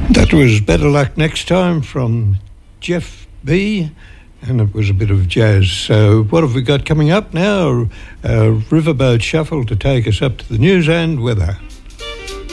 That was Better Luck Next Time from Jeff B, and it was a bit of jazz. So what have we got coming up now? A riverboat shuffle to take us up to the news and weather.